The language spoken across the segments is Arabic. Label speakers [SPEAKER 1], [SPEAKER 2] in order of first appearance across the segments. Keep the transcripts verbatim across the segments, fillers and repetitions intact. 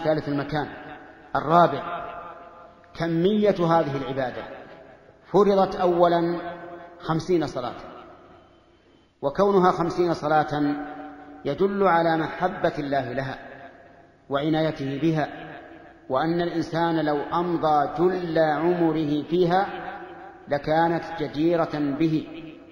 [SPEAKER 1] الثالث المكان. الرابع كمية هذه العبادة. فرضت أولا خمسين صلاة، وكونها خمسين صلاة يدل على محبة الله لها وعنايته بها، وأن الإنسان لو أمضى جل عمره فيها لكانت جديرة به،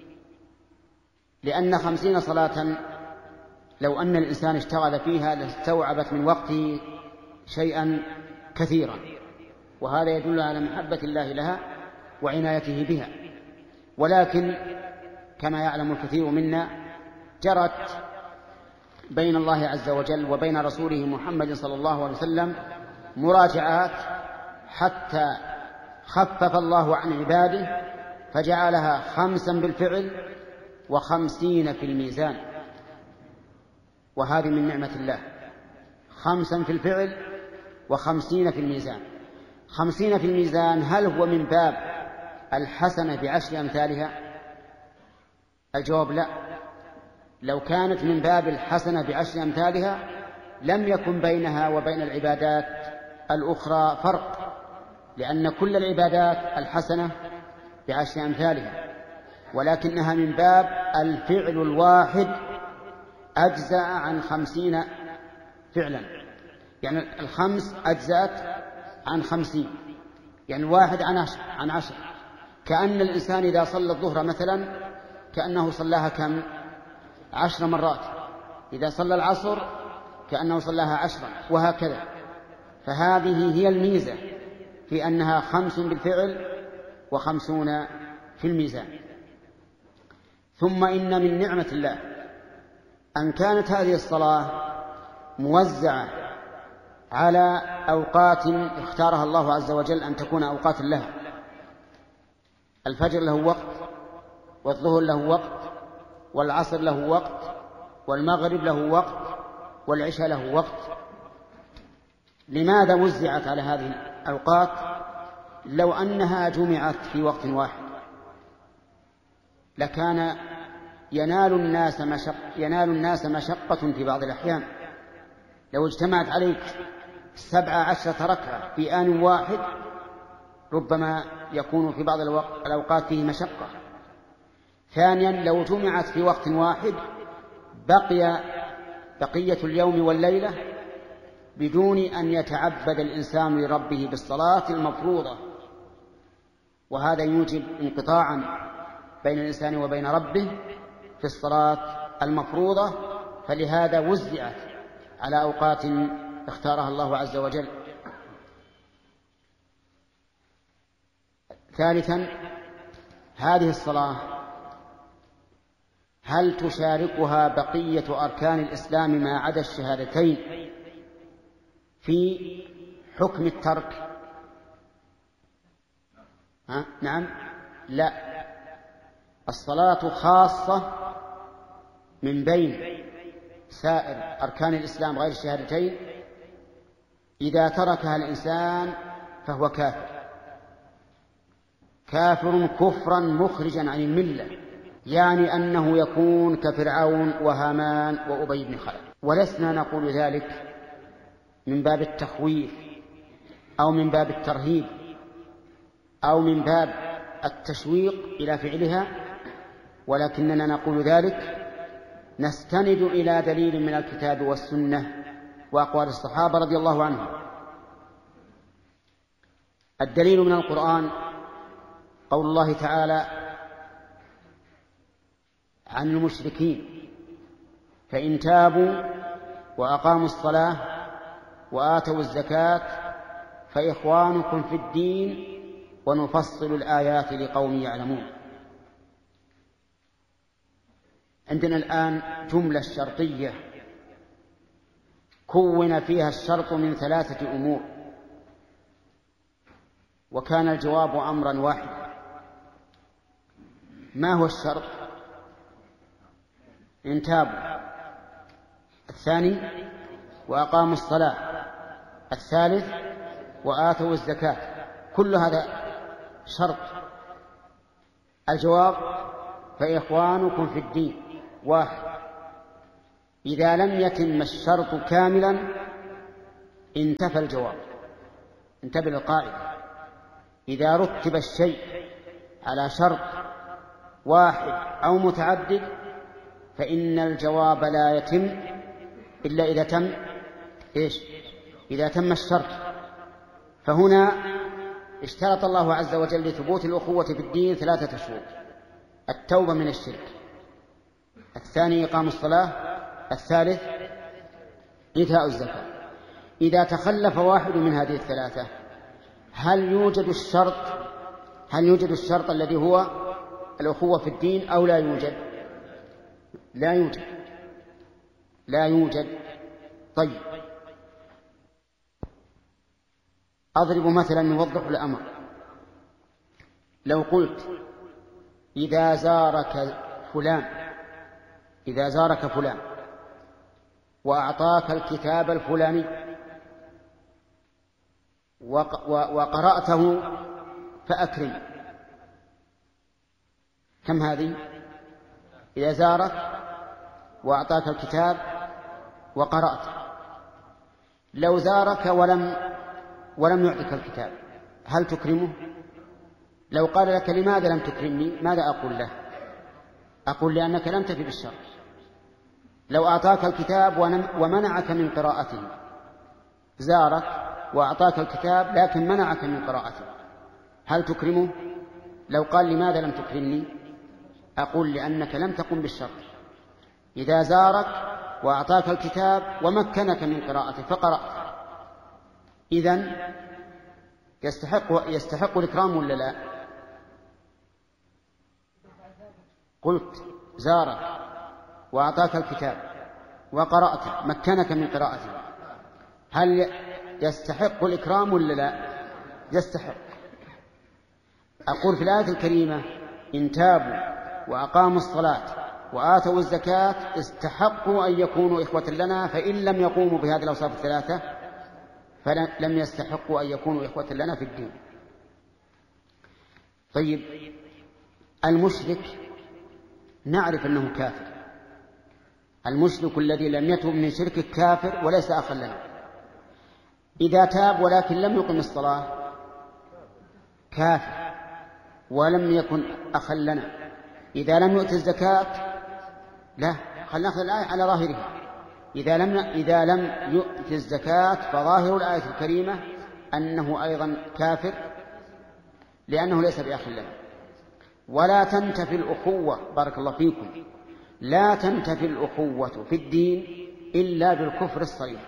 [SPEAKER 1] لأن خمسين صلاة لو أن الإنسان اشتغل فيها لاستوعبت من وقته شيئا كثيرا، وهذا يدل على محبة الله لها وعنايته بها. ولكن كما يعلم الكثير منا جرت بين الله عز وجل وبين رسوله محمد صلى الله عليه وسلم مراجعات حتى خفف الله عن عباده فجعلها خمسا بالفعل وخمسين في الميزان، وهذه من نعمة الله. خمسا في الفعل وخمسين في الميزان. خمسين في الميزان هل هو من باب الحسنة بعشر أمثالها؟ الجواب لا. لو كانت من باب الحسنة بعشر أمثالها لم يكن بينها وبين العبادات الأخرى فرق، لأن كل العبادات الحسنة بعشر أمثالها، ولكنها من باب الفعل الواحد أجزأ عن خمسين فعلا، يعني الخمس أجزأت عن خمسين، يعني واحد عن عشر, عن عشر. كأن الإنسان إذا صلى الظهر مثلا كأنه صلاها كم؟ عشر مرات. إذا صلى العصر كأنه صلاها عشرا، وهكذا. فهذه هي الميزة في أنها خمس بالفعل وخمسون في الميزان. ثم إن من نعمة الله أن كانت هذه الصلاة موزعة على أوقات اختارها الله عز وجل أن تكون أوقات لها. الفجر له وقت، والظهر له وقت، والعصر له وقت، والمغرب له وقت، والعشاء له وقت. لماذا وزعت على هذه الأوقات؟ لو أنها جمعت في وقت واحد لكان ينال الناس مشق ينال الناس مشقة في بعض الأحيان. لو اجتمعت عليك سبع عشرة ركعة في آن واحد ربما يكون في بعض الأوقات فيه مشقة. ثانيا لو جمعت في وقت واحد بقي بقية اليوم والليلة بدون أن يتعبد الإنسان لربه بالصلاة المفروضة، وهذا يوجب انقطاعا بين الإنسان وبين ربه في الصلاة المفروضة، فلهذا وزعت على أوقات اختارها الله عز وجل. ثالثا هذه الصلاة هل تشاركها بقية أركان الإسلام ما عدا الشهادتين في حكم الترك؟ ها؟ نعم لا. الصلاة خاصة من بين سائر أركان الإسلام غير الشهادتين. إذا تركها الإنسان فهو كافر، كافر كفرا مخرجا عن الملة، يعني أنه يكون كفرعون وهامان وأبي بن خلف. ولسنا نقول ذلك من باب التخويف أو من باب الترهيب أو من باب التشويق إلى فعلها، ولكننا نقول ذلك نستند إلى دليل من الكتاب والسنة وأقوال الصحابة رضي الله عنهم. الدليل من القرآن قول الله تعالى عن المشركين: فإن تابوا وأقاموا الصلاة وآتوا الزكاة فإخوانكم في الدين ونفصل الآيات لقوم يعلمون. عندنا الآن جملة شرطية كون فيها الشرط من ثلاثة أمور، وكان الجواب أمرا واحدا. ما هو الشرط؟ إن تابوا. الثاني وأقاموا الصلاة. الثالث وآتوا الزكاة. كل هذا شرط. الجواب: فإخوانكم في الدين واحد. إذا لم يتم الشرط كاملا انتفى الجواب. انتبه للقاعدة، إذا رتب الشيء على شرط واحد أو متعدد فإن الجواب لا يتم إلا إذا تم إيش؟ إذا تم الشرط. فهنا اشترط الله عز وجل لثبوت الأخوة في الدين ثلاثة شروط: التوبة من الشرك، الثاني إقام الصلاة، الثالث إيتاء الزكاة. إذا تخلف واحد من هذه الثلاثة هل يوجد الشرط هل يوجد الشرط الذي هو الأخوة في الدين أو لا يوجد؟ لا يوجد لا يوجد طيب، أضرب مثلا يوضح الأمر. لو قلت إذا زارك فلان إذا زارك فلان وأعطاك الكتاب الفلاني وقرأته فأكرم، كم هذه؟ إذا زارك وأعطاك الكتاب وقرأت. لو زارك ولم ولم يعطك الكتاب هل تكرمه؟ لو قال لك لماذا لم تكرمني ماذا أقول له؟ أقول لأنك لم تفي بالشرط. لو أعطاك الكتاب ومنعك من قراءته، زارك وأعطاك الكتاب لكن منعك من قراءته، هل تكرمه؟ لو قال لماذا لم تكرمني أقول لأنك لم تقم بالشرط. إذا زارك وأعطاك الكتاب ومكنك من قراءته فقرأت، إذن يستحق يستحق الإكرام ولا لا؟ قلت زارك وأعطاك الكتاب وقرأت مكنك من قراءته، هل يستحق الإكرام ولا لا؟ يستحق. أقول في الآية الكريمة إن تابوا وأقاموا الصلاة وآتوا الزكاة استحقوا أن يكونوا إخوة لنا، فإن لم يقوموا بهذه الأوصاف الثلاثة فلم يستحقوا أن يكونوا إخوة لنا في الدين. طيب، المشرك نعرف أنه كافر، المشرك الذي لم يتب من شرك كافر وليس أخا لنا. إذا تاب ولكن لم يقم الصلاة كافر ولم يكن أخا لنا. إذا لم يؤت الزكاة لا، خلنا نأخذ الآية على ظاهرها. إذا لم إذا لم يؤت الزكاة فظاهر الآية الكريمة أنه أيضا كافر لأنه ليس بأخ لنا. ولا تنتفي الأخوة، بارك الله فيكم، لا تنتفي الأخوة في الدين إلا بالكفر الصريح،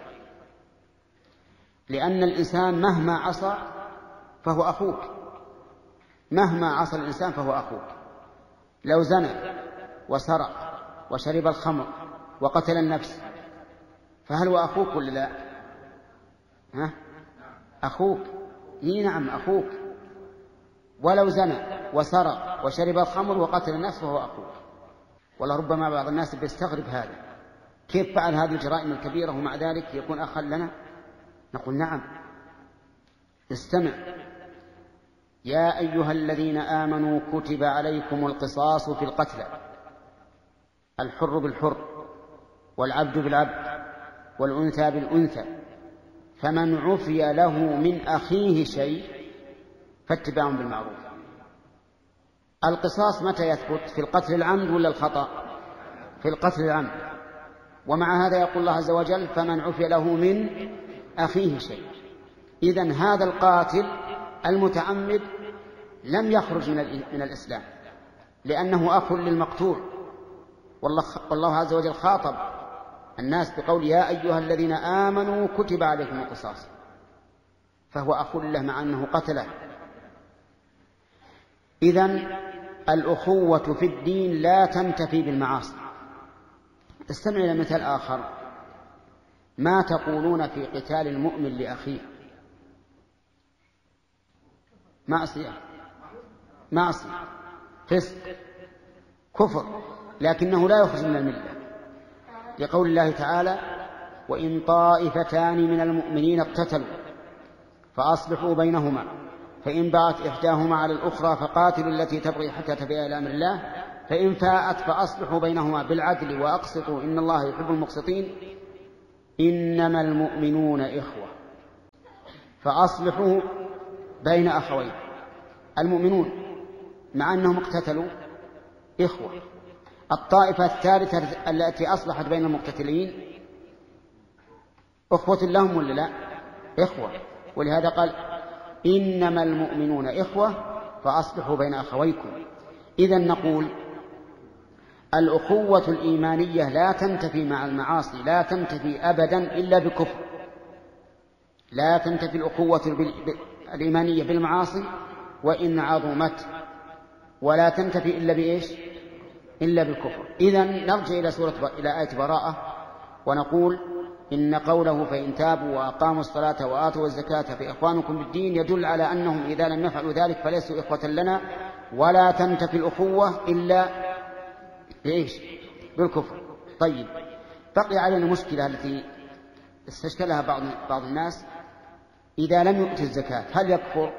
[SPEAKER 1] لأن الإنسان مهما عصى فهو أخوك، مهما عصى الإنسان فهو أخوك. لو زنى وسرق وشرب الخمر وقتل النفس فهل هو أخوك ولا لا؟ ها؟ أخوك، إيه نعم أخوك. ولو زنى وسرق وشرب الخمر وقتل النفس فهو أخوك. ولا ربما بعض الناس بيستغرب هذا، كيف فعل هذه الجرائم الكبيرة ومع ذلك يكون أخا لنا؟ نقول نعم، استمع: يا أيها الذين آمنوا كتب عليكم القصاص في القتلى، الحر بالحر والعبد بالعبد والأنثى بالأنثى، فمن عفي له من أخيه شيء فاتباع بالمعروف. القصاص متى يثبت؟ في القتل العمد ولا الخطأ؟ في القتل العمد. ومع هذا يقول الله عز وجل فمن عفي له من أخيه شيء. إذن هذا القاتل المتعمد لم يخرج من الإسلام لأنه أخ للمقتول، والله عز وجل خاطب الناس بقول يا أيها الذين آمنوا كتب عليكم القصاص، فهو أخ له مع أنه قتله. إذن الأخوة في الدين لا تنتفي بالمعاصي. استمع إلى مثال آخر: ما تقولون في قتال المؤمن لأخيه؟ معصية، معصية، فسق، كفر، لكنه لا يخرج من الملة، لقول الله تعالى وإن طائفتان من المؤمنين اقتتلوا فأصلحوا بينهما فإن بغت إحداهما على الأخرى فقاتلوا التي تبغي حتى تفيء إلى أمر الله فإن فاءت فأصلحوا بينهما بالعدل وأقسطوا إن الله يحب المقسطين إنما المؤمنون إخوة فأصلحوا بين أخوين. المؤمنون مع أنهم اقتتلوا إخوة. الطائفة الثالثة التي أصلحت بين المقتتلين أخوة لهم ولا لا؟ إخوة. ولهذا قال إنما المؤمنون إخوة فأصلحوا بين أخويكم. إذن نقول الأخوة الإيمانية لا تنتفي مع المعاصي، لا تنتفي أبدا إلا بكفر. لا تنتفي الأخوة الإيمانية بالمعاصي وإن عظمت، ولا تنتفي إلا بإيش؟ إلا بالكفر. إذن نرجع إلى سورة ب... إلى آية براءة ونقول إن قوله فإن تابوا وأقاموا الصلاة وآتوا الزكاة فإخوانكم بالدين يدل على أنهم إذا لم يفعلوا ذلك فليسوا إخوة لنا، ولا تنتفي الأخوة إلا بإيش؟ بالكفر. طيب، بقي علينا المشكلة التي استشكلها بعض بعض الناس: إذا لم يؤتي الزكاة هل يكفر؟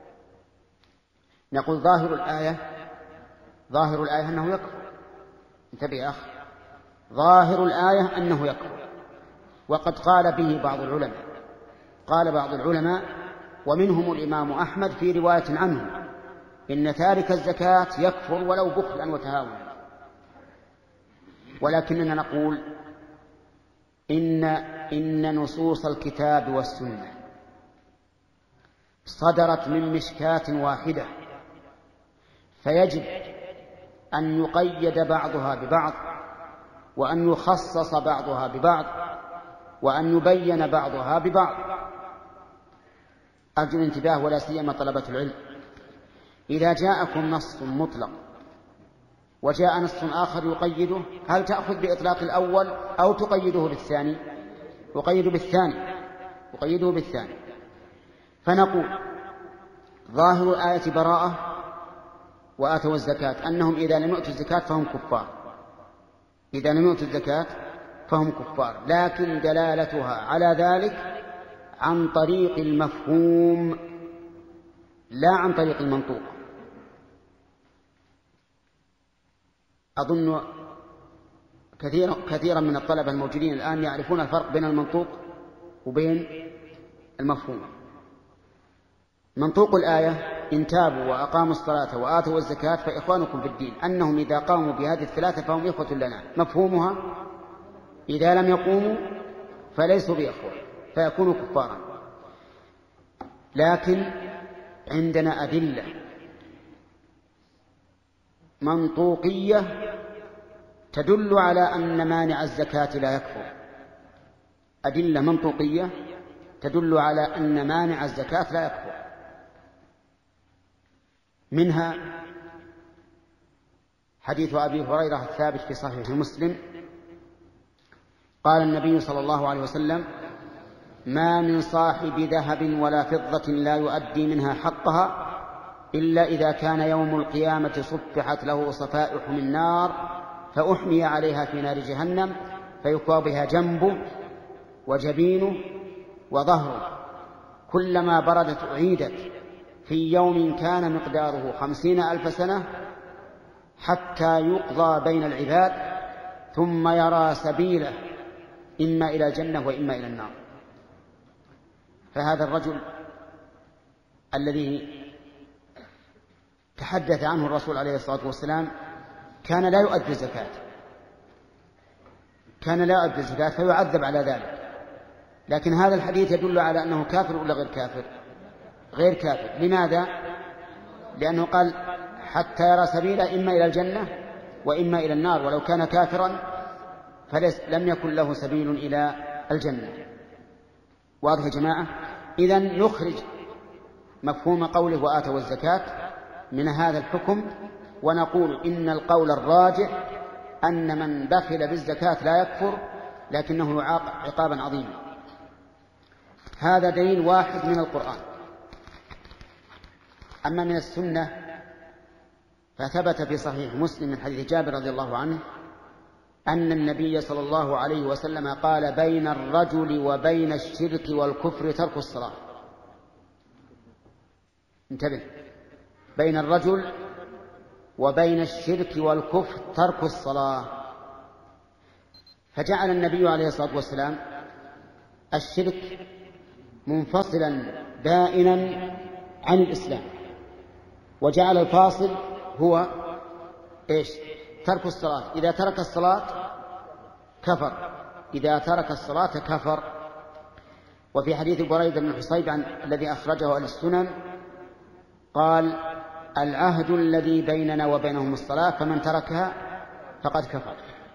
[SPEAKER 1] نقول ظاهر الآية ظاهر الآية أنه يكفر. انتبه يا أخي، ظاهر الآية أنه يكفر، وقد قال به بعض العلماء. قال بعض العلماء ومنهم الإمام أحمد في رواية عنه إن تارك الزكاة يكفر ولو بخلا وتهاونا. ولكننا نقول إن إن نصوص الكتاب والسنة صدرت من مشكاة واحدة، فيجب أن يقيد بعضها ببعض، وأن يخصص بعضها ببعض، وأن يبين بعضها ببعض. أرجو الانتباه ولا سيما طلبة العلم. إذا جاءكم نص مطلق وجاء نص آخر يقيده، هل تأخذ بإطلاق الأول أو تقيده بالثاني؟ تقيد بالثاني تقيده بالثاني فنقول ظاهر آية براءة وآتوا الزكاة أنهم إذا لم يؤتوا الزكاة فهم كفار. إذا لم يؤتوا الزكاة فهم كفار، لكن دلالتها على ذلك عن طريق المفهوم لا عن طريق المنطوق. أظن كثيرا كثيرا من الطلبة الموجودين الآن يعرفون الفرق بين المنطوق وبين المفهوم. منطوق الآية إن تابوا وأقاموا الصلاة وآتوا الزكاة فإخوانكم في الدين، أنهم إذا قاموا بهذه الثلاثة فهم إخوة لنا. مفهومها إذا لم يقوموا فليسوا بإخوة فيكونوا كفارا. لكن عندنا أدلة منطوقية تدل على أن مانع الزكاة لا يكفر. أدلة منطوقية تدل على أن مانع الزكاة لا يكفر. منها حديث أبي هريرة الثابت في صحيح مسلم قال النبي صلى الله عليه وسلم: ما من صاحب ذهب ولا فضة لا يؤدي منها حقها إلا إذا كان يوم القيامة صفحت له صفائح من نار فأحمي عليها في نار جهنم فيكوى بها جنبه وجبينه وظهره، كلما بردت أعيدت في يوم كان مقداره خمسين ألف سنة حتى يقضى بين العباد ثم يرى سبيله إما إلى الجنة وإما إلى النار. فهذا الرجل الذي تحدث عنه الرسول عليه الصلاة والسلام كان لا يؤدي الزكاة كان لا يؤدي الزكاة فيعذب على ذلك. لكن هذا الحديث يدل على أنه كافر ولا غير كافر؟ غير كافر. لماذا؟ لأنه قال حتى يرى سبيله إما إلى الجنة وإما إلى النار، ولو كان كافرا فلم يكن له سبيل إلى الجنة. واضح يا جماعة؟ إذن نخرج مفهوم قوله وآتوا الزكاة من هذا الحكم ونقول إن القول الراجح أن من بخل بالزكاة لا يكفر لكنه يعاقب عقابا عظيما. هذا دليل واحد من القرآن. أما من السنة فثبت في صحيح مسلم من حديث جابر رضي الله عنه أن النبي صلى الله عليه وسلم قال: بين الرجل وبين الشرك والكفر ترك الصلاة. انتبه، بين الرجل وبين الشرك والكفر ترك الصلاة. فجعل النبي عليه الصلاة والسلام الشرك منفصلا بائنا عن الإسلام، وجعل الفاصل هو إيش؟ ترك الصلاة. إذا ترك الصلاة كفر، إذا ترك الصلاة كفر. وفي حديث بريدة بن حصيب عن الذي أخرجه أهل السنن قال: العهد الذي بيننا وبينهم الصلاة، فمن تركها فقد كفر.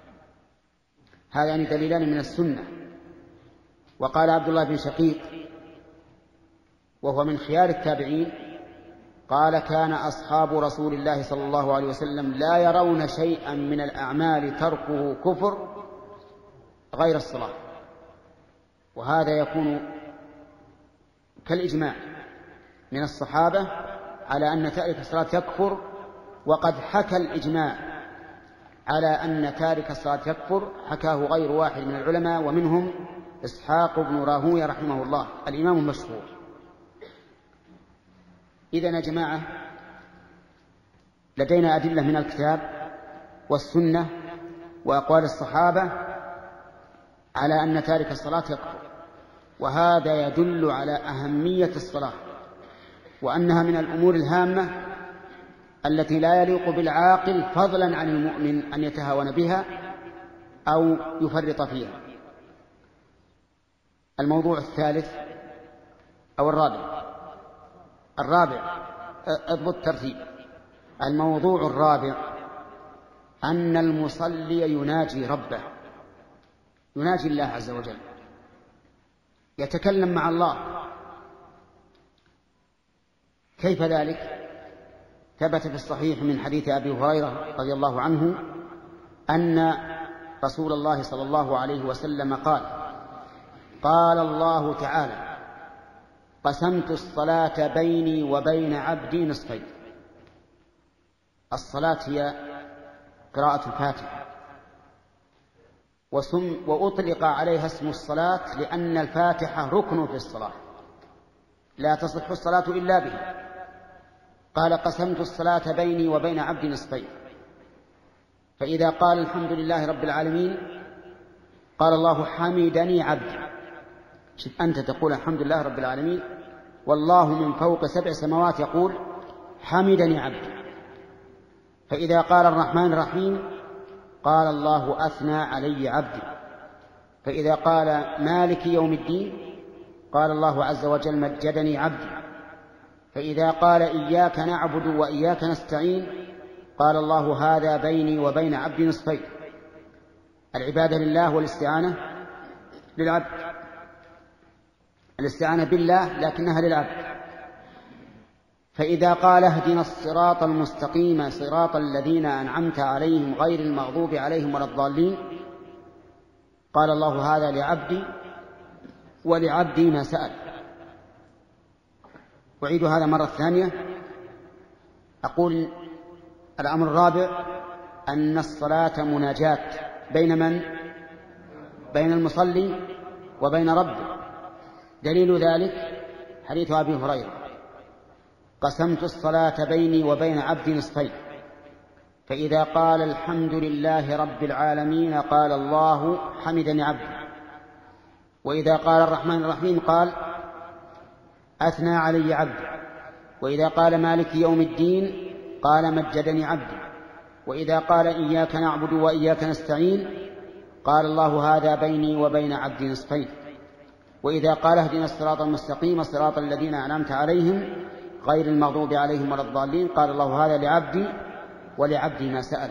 [SPEAKER 1] هذان دليلان من السنة. وقال عبد الله بن شقيق وهو من خيار التابعين قال: كان أصحاب رسول الله صلى الله عليه وسلم لا يرون شيئا من الأعمال تركه كفر غير الصلاة. وهذا يكون كالإجماع من الصحابة على أن تارك الصلاة يكفر، وقد حكى الإجماع على أن تارك الصلاة يكفر حكاه غير واحد من العلماء، ومنهم إسحاق بن راهويه رحمه الله الإمام المشهور. إذن يا جماعة لدينا أدلة من الكتاب والسنة وأقوال الصحابة على أن تارك الصلاة يكفر، وهذا يدل على أهمية الصلاة، وأنها من الأمور الهامة التي لا يليق بالعاقل فضلا عن المؤمن أن يتهاون بها أو يفرط فيها. الموضوع الثالث أو الرابع الرابع اضبط الترتيب. الموضوع الرابع أن المصلي يناجي ربه، يناجي الله عز وجل، يتكلم مع الله. كيف ذلك؟ ثبت في الصحيح من حديث أبي هريرة رضي الله عنه أن رسول الله صلى الله عليه وسلم قال: قال الله تعالى: قسمت الصلاة بيني وبين عبدي نصفين. الصلاة هي قراءة الفاتحة، وسم وأطلق عليها اسم الصلاة لأن الفاتحة ركن في الصلاة، لا تصح الصلاة إلا بها. قال: قسمت الصلاة بيني وبين عبدي نصفين. فإذا قال الحمد لله رب العالمين قال الله: حمدني عبدي. شوف، أنت تقول الحمد لله رب العالمين، والله من فوق سبع سماوات يقول: حمدني عبدي. فإذا قال الرحمن الرحيم قال الله: أثنى علي عبدي. فإذا قال مالك يوم الدين قال الله عز وجل: مجدني عبدي. فإذا قال إياك نعبد وإياك نستعين قال الله: هذا بيني وبين عبدي نصفين. العبادة لله والاستعانة للعبد، الاستعانة بالله لكنها للعبد. فإذا قال اهدنا الصراط المستقيم صراط الذين أنعمت عليهم غير المغضوب عليهم ولا الضالين قال الله: هذا لعبدي ولعبدي ما سأل. أعيد هذا مرة ثانية. أقول: الأمر الرابع أن الصلاة مناجاة بين من؟ بين المصلي وبين ربه. دليل ذلك حديث أبي هريرة: قسمت الصلاة بيني وبين عبدي نصفين، فإذا قال الحمد لله رب العالمين قال الله: حمدني عبدي. وإذا قال الرحمن الرحيم قال: أثنى علي عبدي. وإذا قال مالك يوم الدين قال: مجدني عبدي. وإذا قال إياك نعبد وإياك نستعين قال الله: هذا بيني وبين عبدي نصفين. وإذا قال اهدنا الصراط المستقيم صراط الذين أنعمت عليهم غير المغضوب عليهم ولا الضالين قال الله: هذا لعبدي ولعبدي ما سأل.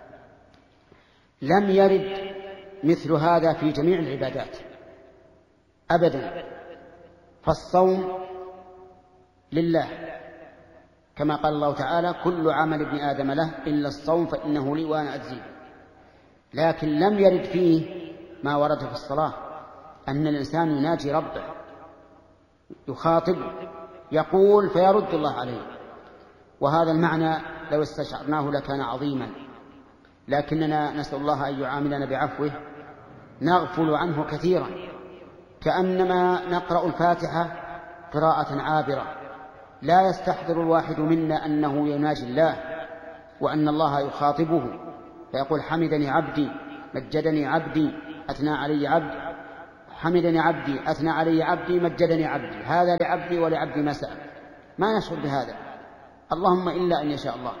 [SPEAKER 1] لم يرد مثل هذا في جميع العبادات أبدا. فالصوم لله كما قال الله تعالى: كل عمل ابن آدم له إلا الصوم فإنه لي وأنا أجزيه. لكن لم يرد فيه ما ورد في الصلاة، أن الإنسان يناجي ربه، يخاطبه، يقول فيرد الله عليه. وهذا المعنى لو استشعرناه لكان عظيما، لكننا نسأل الله أن يعاملنا بعفوه نغفل عنه كثيرا، كأنما نقرأ الفاتحة قراءة عابرة، لا يستحضر الواحد منا أنه يناجي الله وأن الله يخاطبه، فيقول: حمدني عبدي، مجدني عبدي، أثنى علي عبدي. حمدني عبدي، أثنى علي عبدي، مجدني عبدي، هذا لعبدي ولعبدي ما سأل. ما نشعر بهذا، اللهم إلا أن يشاء الله.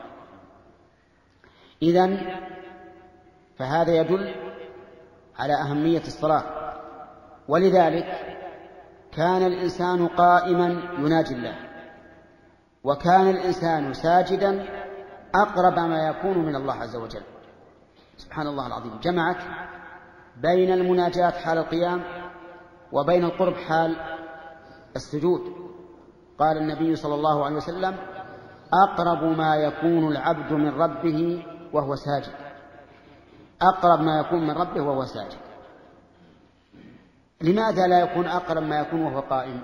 [SPEAKER 1] إذن فهذا يدل على أهمية الصلاة. ولذلك كان الإنسان قائما يناجي الله، وكان الإنسان ساجدا أقرب ما يكون من الله عز وجل. سبحان الله العظيم، جمعت بين المناجاة حال القيام وبين القرب حال السجود. قال النبي صلى الله عليه وسلم: أقرب ما يكون العبد من ربه وهو ساجد. أقرب ما يكون من ربه وهو ساجد. لماذا لا يكون أقرب ما يكون وهو قائم؟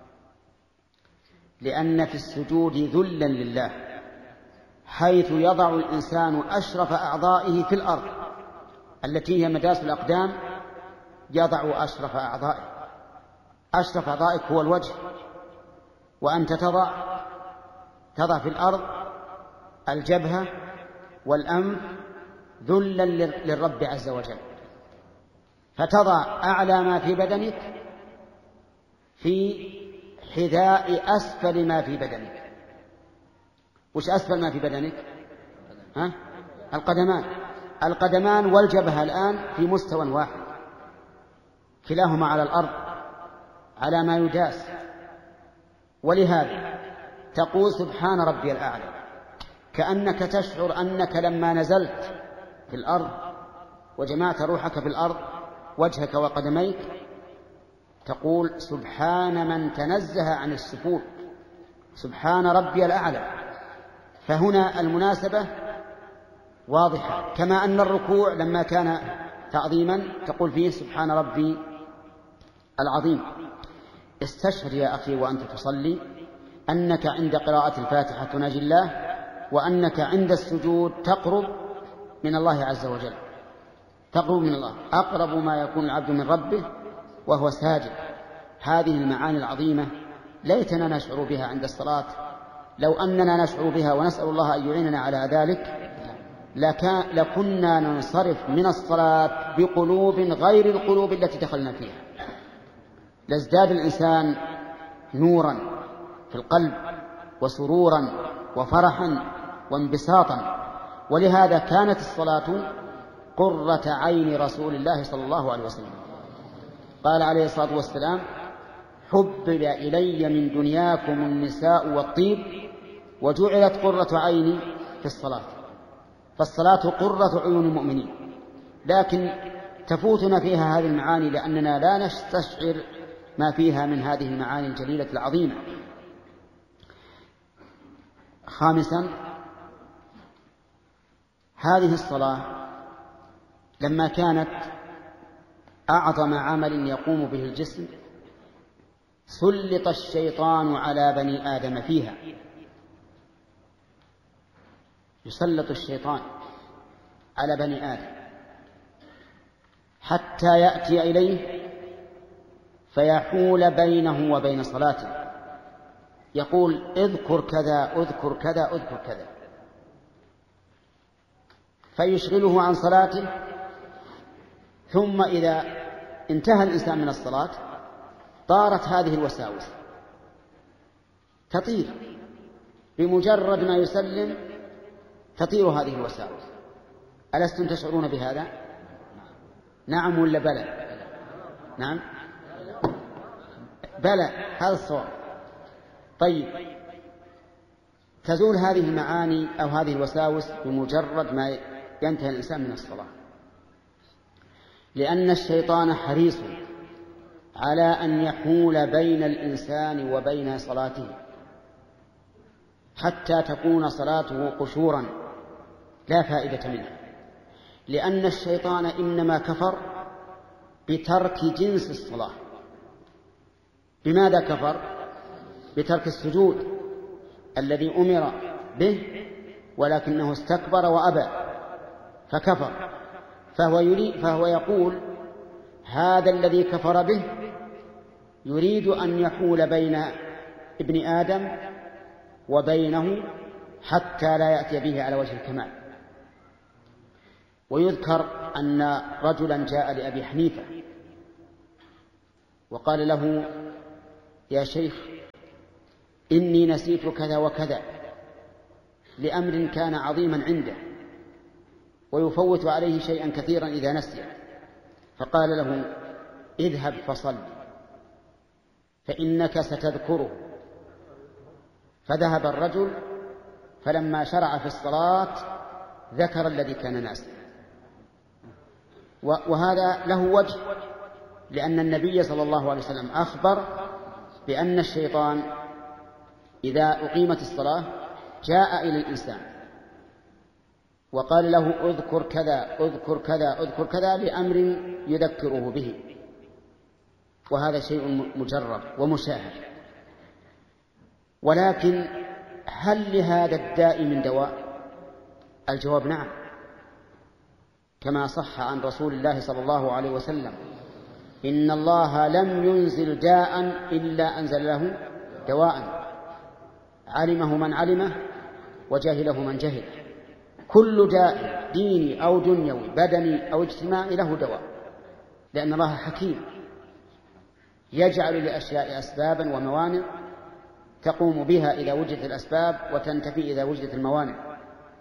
[SPEAKER 1] لأن في السجود ذلا لله، حيث يضع الإنسان أشرف أعضائه في الأرض التي هي مداس الأقدام، يضع أشرف أعضائه. أشرف أعضائك هو الوجه، وأنت تضع تضع في الأرض الجبهة والأنف ذلا للرب عز وجل، فتضع أعلى ما في بدنك في حذاء أسفل ما في بدنك. وش أسفل ما في بدنك؟ ها؟ القدمان. القدمان والجبهة الآن في مستوى واحد، كلاهما على الأرض على ما يداس. ولهذا تقول سبحان ربي الأعلى، كأنك تشعر أنك لما نزلت في الأرض وجمعت روحك في الأرض وجهك وقدميك تقول سبحان من تنزه عن السفول، سبحان ربي الأعلى. فهنا المناسبة واضحة، كما أن الركوع لما كان تعظيما تقول فيه سبحان ربي العظيم. استشعر يا أخي وأنت تصلي أنك عند قراءة الفاتحة تناجي الله، وأنك عند السجود تقرب من الله عز وجل، تقرب من الله. أقرب ما يكون العبد من ربه وهو ساجد. هذه المعاني العظيمة ليتنا نشعر بها عند الصلاة. لو أننا نشعر بها ونسأل الله أن يعيننا على ذلك لكنا ننصرف من الصلاة بقلوب غير القلوب التي دخلنا فيها، لازداد الإنسان نورا في القلب وسرورا وفرحا وانبساطا. ولهذا كانت الصلاة قرة عين رسول الله صلى الله عليه وسلم. قال عليه الصلاة والسلام: حبب إلي من دنياكم النساء والطيب وجعلت قرة عيني في الصلاة. فالصلاة قرة عيون المؤمنين، لكن تفوتنا فيها هذه المعاني لأننا لا نستشعر ما فيها من هذه المعاني الجليلة العظيمة. خامسا، هذه الصلاة لما كانت أعظم عمل يقوم به الجسم سلط الشيطان على بني آدم فيها. يسلط الشيطان على بني آدم حتى يأتي إليه فيحول بينه وبين صلاته، يقول اذكر كذا اذكر كذا اذكر كذا، فيشغله عن صلاته. ثم إذا انتهى الإنسان من الصلاة طارت هذه الوساوس، تطير بمجرد ما يسلم، تطير هذه الوساوس. ألستم تشعرون بهذا؟ نعم ولا بلى؟ نعم بلى، هذا الصواب. طيب، تزول هذه المعاني أو هذه الوساوس بمجرد ما ينتهي الإنسان من الصلاة، لأن الشيطان حريص على أن يحول بين الإنسان وبين صلاته حتى تكون صلاته قشورا لا فائدة منها. لأن الشيطان إنما كفر بترك جنس الصلاة. بماذا كفر؟ بترك السجود الذي أمر به، ولكنه استكبر وأبى فكفر. فهو, يريد فهو يقول هذا الذي كفر به يريد أن يحول بين ابن آدم وبينه حتى لا يأتي به على وجه الكمال. ويذكر أن رجلا جاء لأبي حنيفة وقال له: يا شيخ، إني نسيت كذا وكذا لأمر كان عظيما عنده ويفوت عليه شيئا كثيرا إذا نسي. فقال له: اذهب فصل فإنك ستذكره. فذهب الرجل، فلما شرع في الصلاة ذكر الذي كان ناسيا. وهذا له وجه، لأن النبي صلى الله عليه وسلم أخبر بأن الشيطان إذا أقيمت الصلاة جاء إلى الإنسان وقال له: اذكر كذا اذكر كذا اذكر كذا لأمر يذكره به، وهذا شيء مجرب ومشاهد. ولكن هل لهذا الداء من دواء؟ الجواب نعم، كما صح عن رسول الله صلى الله عليه وسلم: إن الله لم ينزل داء إلا أنزل له دواء، علمه من علمه وجهله من جهل. كل داء ديني أو دنيوي بدني أو اجتماعي له دواء، لأن الله حكيم يجعل لأشياء أسبابا وموانع تقوم بها إذا وجدت الأسباب وتنتفي إذا وجدت الموانع.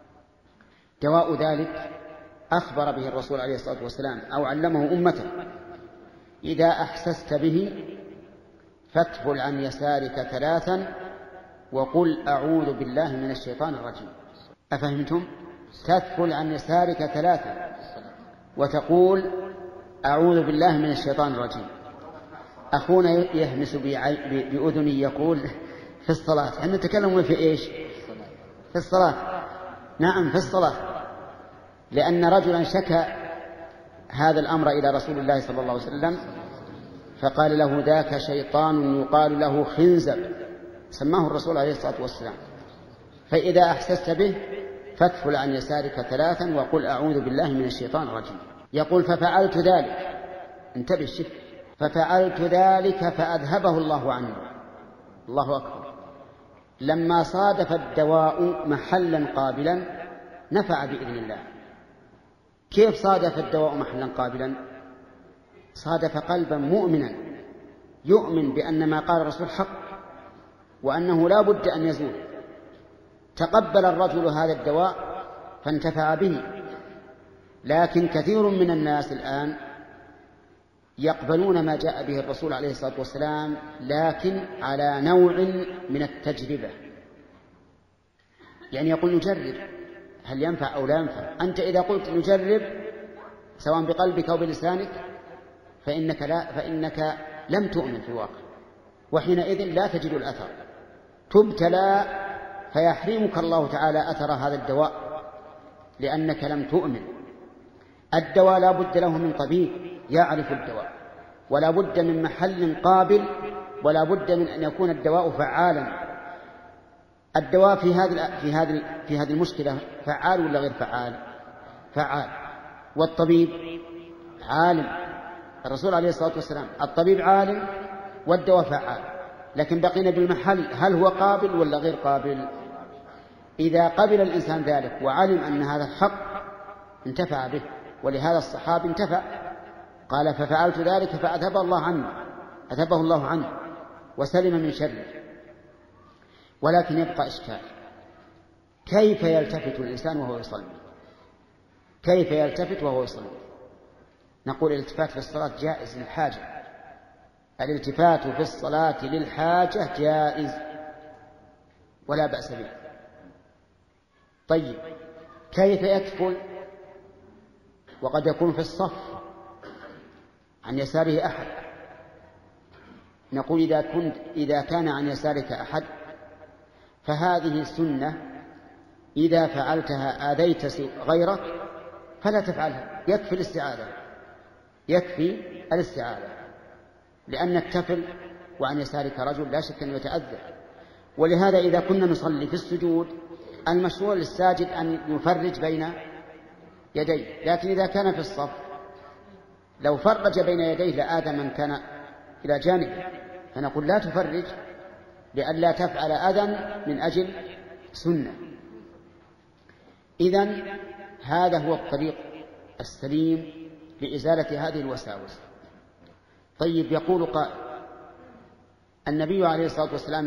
[SPEAKER 1] دواء ذلك أخبر به الرسول عليه الصلاة والسلام أو علمه أمته: إذا أحسست به فاتفل عن يسارك ثلاثا وقل أعوذ بالله من الشيطان الرجيم. أفهمتم؟ تتفل عن يسارك ثلاثا وتقول أعوذ بالله من الشيطان الرجيم. أخونا يهمس بأذني يقول: في الصلاة. احنا نتكلم في إيش؟ في الصلاة. نعم، في الصلاة. لأن رجلا شكى هذا الأمر إلى رسول الله صلى الله عليه وسلم فقال له: ذاك شيطان يقال له خنزب، سماه الرسول عليه الصلاة والسلام. فإذا أحسست به فاتفل عن يسارك ثلاثا وقل أعوذ بالله من الشيطان الرجيم. يقول: ففعلت ذلك، انتبه الشف، ففعلت ذلك فأذهبه الله عني. الله أكبر. لما صادف الدواء محلا قابلا نفع بإذن الله. كيف صادف الدواء محلا قابلا؟ صادف قلبا مؤمنا يؤمن بأن ما قال الرسول حق وأنه لا بد أن يزول. تقبل الرجل هذا الدواء فانتفع به. لكن كثير من الناس الآن يقبلون ما جاء به الرسول عليه الصلاة والسلام لكن على نوع من التجربة، يعني يقول نجرب هل ينفع أو لا ينفع. أنت إذا قلت نجرب سواء بقلبك أو بلسانك فإنك, لا فإنك لم تؤمن في الواقع، وحينئذ لا تجد الأثر، تبتلى فيحرمك الله تعالى أثر هذا الدواء لأنك لم تؤمن. الدواء لا بد له من طبيب يعرف الدواء، ولا بد من محل قابل، ولا بد من أن يكون الدواء فعالا. الدواء في هذه في هذه في هذه المشكلة فعال ولا غير فعال؟ فعال. والطبيب عالم. الرسول عليه الصلاة والسلام الطبيب عالم والدواء فعال، لكن بقينا بالمحل، هل هو قابل ولا غير قابل؟ إذا قبل الإنسان ذلك وعلم أن هذا الحق انتفع به، ولهذا الصحابي انتفع. قال: ففعلت ذلك فأذهب الله عنه، أذهبه الله عنه وسلم من شره. ولكن يبقى إشكال: كيف يلتفت الإنسان وهو يصلي؟ كيف يلتفت وهو يصلي؟ نقول الالتفات في الصلاة جائز للحاجة. الالتفات في الصلاة للحاجة جائز ولا بأس به. طيب، كيف يكفل وقد يكون في الصف عن يساره أحد؟ نقول إذا, كنت إذا كان عن يسارك أحد فهذه سنة، إذا فعلتها آذيت غيرك فلا تفعلها، يكفي الاستعاذة، يكفي الاستعاذة، لأن التفل وعن يسارك رجل لا شك أن يتأذى. ولهذا إذا كنا نصلي في السجود المشروع للساجد أن يفرج بين يديه، لكن إذا كان في الصف لو فرج بين يديه لآذى من كان إلى جانبه، فنقول لا تفرج لئلا تفعل أذى من أجل سنة. إذن هذا هو الطريق السليم لإزالة هذه الوساوس. طيب، يقول قائل: النبي عليه الصلاة والسلام